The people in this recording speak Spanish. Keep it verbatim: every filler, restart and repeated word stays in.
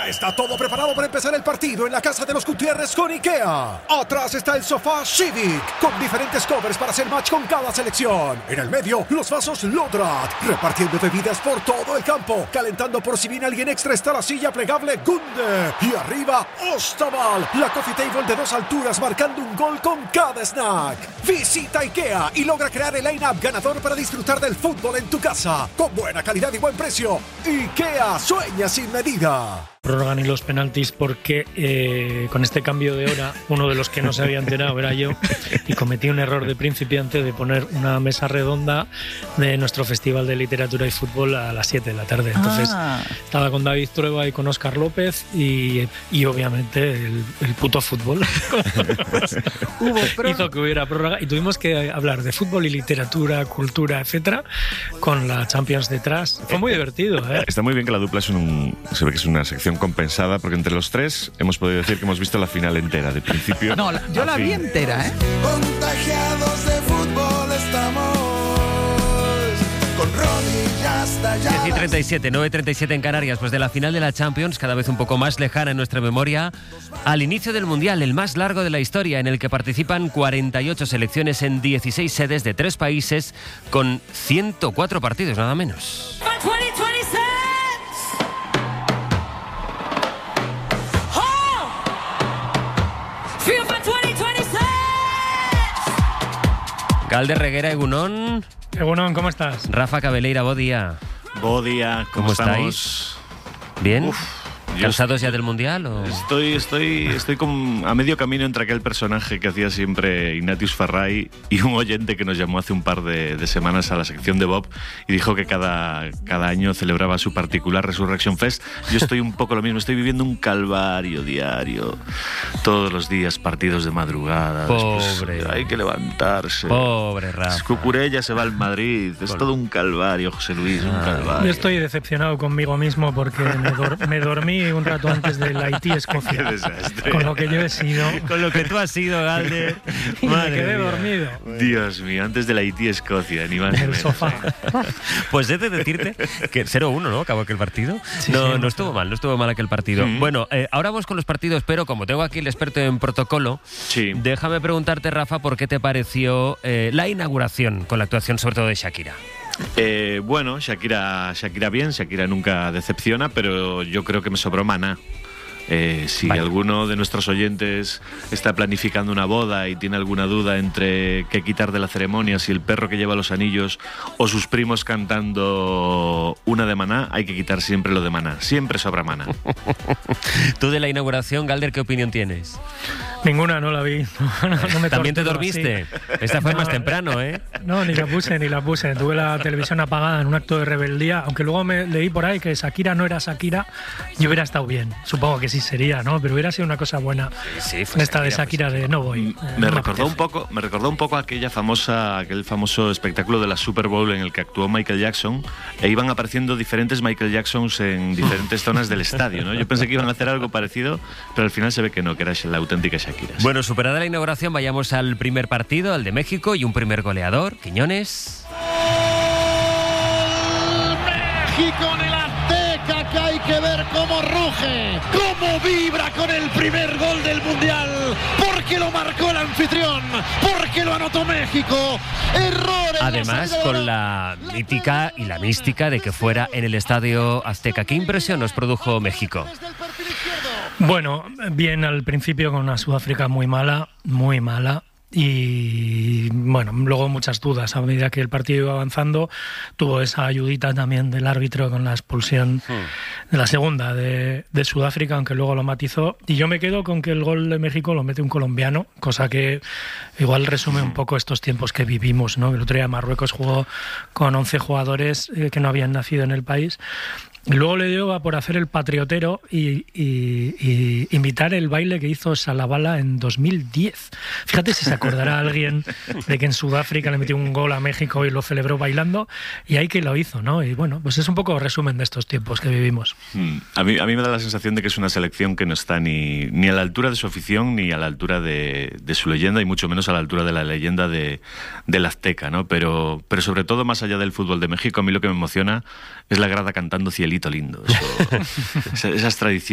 Ya está todo preparado para empezar el partido en la casa de los Gutiérrez con IKEA. Atrás está el sofá Civic, con diferentes covers para hacer match con cada selección. En el medio, los vasos Lodrat, repartiendo bebidas por todo el campo. Calentando por si viene alguien extra está la silla plegable Gunde. Y arriba, Ostaval, la coffee table de dos alturas marcando un gol con cada snack. Visita IKEA y logra crear el line-up ganador para disfrutar del fútbol en tu casa. Con buena calidad y buen precio. IKEA, sueña sin medida. Prórroga ni los penaltis porque eh, con este cambio de hora uno de los que no se había enterado era yo y cometí un error de principiante de poner una mesa redonda de nuestro Festival de Literatura y Fútbol a las siete de la tarde. Entonces ah. estaba con David Trueba y con Óscar López y, y obviamente el, el puto fútbol Hubo hizo que hubiera prórroga y tuvimos que hablar de fútbol y literatura, cultura, etcétera, con la Champions detrás. Fue muy divertido, ¿eh? Está muy bien que la dupla es un, se ve que es una sección compensada, porque entre los tres hemos podido decir que hemos visto la final entera, de principio no, la, yo la fin. vi entera, ¿eh? Contagiados de fútbol estamos con Ronnie, ya está, ya. diez y treinta y siete, nueve y treinta y siete en Canarias, pues de la final de la Champions, cada vez un poco más lejana en nuestra memoria, al inicio del Mundial, el más largo de la historia, en el que participan cuarenta y ocho selecciones en dieciséis sedes de tres países, con ciento cuatro partidos, nada menos. Galder Reguera, Egunon. Egunon, ¿cómo estás? Rafa Cabeleira, bo día. Bo día, ¿cómo, ¿Cómo estamos? estáis? ¿Bien? Uf. ¿Cansados ya del Mundial? ¿O? Estoy, estoy, estoy con, a medio camino entre aquel personaje que hacía siempre Ignatius Farray y un oyente que nos llamó hace un par de, de semanas a la sección de Bob y dijo que cada, cada año celebraba su particular Resurrection Fest. Yo estoy un poco lo mismo, estoy viviendo un calvario diario. Todos los días partidos de madrugada. Pobre. Después hay que levantarse. Pobre Rafa. Cucurella se va al Madrid. Es Pobre. todo un calvario, José Luis, un calvario. Yo estoy decepcionado conmigo mismo porque me, dor- me dormí un rato antes del Haití-Escocia. Qué desastre. Con lo que yo he sido. Con lo que tú has sido, Galder. Y Madre me quedé mía. dormido. Dios mío, antes del Haití-Escocia, ni más ni En el menos. sofá. Pues he de decirte que cero uno, ¿no? Acabó aquel partido. Sí, no, sí, no estuvo mal, no estuvo mal aquel partido. Mm. Bueno, eh, ahora vamos con los partidos, pero como tengo aquí el experto en protocolo, Sí. déjame preguntarte, Rafa, ¿por qué te pareció eh, la inauguración con la actuación sobre todo de Shakira? Eh, bueno, Shakira, Shakira bien, Shakira nunca decepciona, pero yo creo que me sobró maná. Eh, si Vale. alguno de nuestros oyentes está planificando una boda y tiene alguna duda entre qué quitar de la ceremonia, si el perro que lleva los anillos o sus primos cantando una de Maná, hay que quitar siempre lo de Maná. Siempre sobra Maná. Tú de la inauguración, Galder, ¿qué opinión tienes? Ninguna, no la vi. No, no, no me ¿También te torturo dormiste? así. Esta fue No, más temprano, ¿eh? No, ni la puse, ni la puse. Tuve la televisión apagada en un acto de rebeldía, aunque luego me leí por ahí que Shakira no era Shakira y hubiera estado bien. Supongo que sí sería, ¿no? Pero hubiera sido una cosa buena. Sí, fue Esta de Shakira pues, de no voy. Me eh, no recordó apetece. un poco, me recordó un poco aquella famosa, aquel famoso espectáculo de la Super Bowl en el que actuó Michael Jackson e iban apareciendo diferentes Michael Jacksons en diferentes zonas del estadio, ¿no? Yo pensé que iban a hacer algo parecido, pero al final se ve que no, que era la auténtica Shakira. Sí. Bueno, superada la inauguración, vayamos al primer partido, al de México, y un primer goleador, Quiñones. México en el Azteca, que hay que ver cómo ruge, cómo vibra con el primer gol del Mundial, porque lo marcó el anfitrión, porque lo anotó México. Error en Además, la con la mítica y la mística de que fuera en el Estadio Azteca. ¿Qué impresión nos produjo México? Bueno, bien al principio con una Sudáfrica muy mala, muy mala. Y bueno, luego muchas dudas a medida que el partido iba avanzando. Tuvo esa ayudita también del árbitro con la expulsión hmm. de la segunda de, de Sudáfrica, aunque luego lo matizó. Y yo me quedo con que el gol de México lo mete un colombiano, cosa que igual resume un poco estos tiempos que vivimos, ¿no? El otro día Marruecos jugó con once jugadores eh, que no habían nacido en el país. Y luego le dio por hacer el patriotero y, y, y imitar el baile que hizo Salabala en dos mil diez. Fíjate si se acordará alguien de que en Sudáfrica le metió un gol a México y lo celebró bailando, y ahí que lo hizo, ¿no? Y bueno, pues es un poco resumen de estos tiempos que vivimos. Mm. A mí, a mí me da la sensación de que es una selección que no está ni, ni a la altura de su afición, ni a la altura de, de su leyenda, y mucho menos a la altura de la leyenda de, del Azteca, ¿no? Pero, pero sobre todo, más allá del fútbol de México, a mí lo que me emociona es la grada cantando Cielito Lindo. Eso, esas tradiciones